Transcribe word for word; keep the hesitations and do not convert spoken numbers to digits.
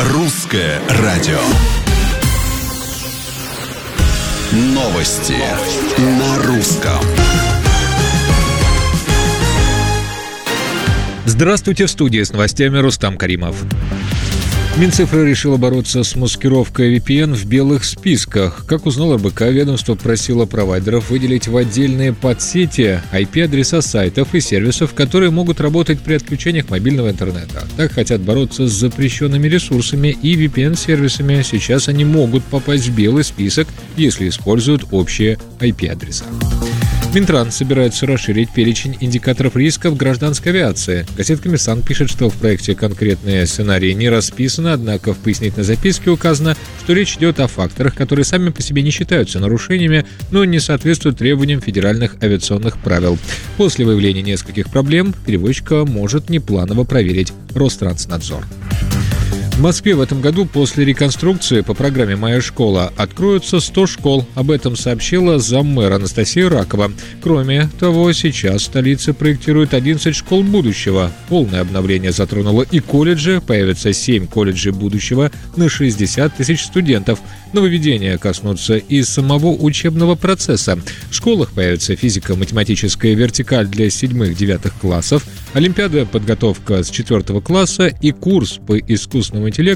Русское радио. Новости на русском. Здравствуйте, в студии с новостями Рустам Каримов. Минцифра решила бороться с маскировкой ви пи эн в белых списках. Как узнал эр бэ ка, ведомство просило провайдеров выделить в отдельные подсети ай пи-адреса сайтов и сервисов, которые могут работать при отключениях мобильного интернета. Так хотят бороться с запрещенными ресурсами и ви пи эн-сервисами. Сейчас они могут попасть в белый список, если используют общие ай пи-адреса. Минтранс собирается расширить перечень индикаторов риска в гражданской авиации. Газета «Коммерсант» пишет, что в проекте конкретные сценарии не расписаны, однако в пояснительной записке указано, что речь идет о факторах, которые сами по себе не считаются нарушениями, но не соответствуют требованиям федеральных авиационных правил. После выявления нескольких проблем перевозчика может непланово проверить Ространснадзор. В Москве в этом году после реконструкции по программе «Моя школа» откроются сто школ. Об этом сообщила заммэра Анастасия Ракова. Кроме того, сейчас в столице проектируют одиннадцать школ будущего. Полное обновление затронуло и колледжи. Появится семь колледжей будущего на шестьдесят тысяч студентов. Нововведения коснутся и самого учебного процесса. В школах появится физико-математическая вертикаль для седьмых-девятых классов, олимпиада подготовка с четвертого класса и курс по искусственному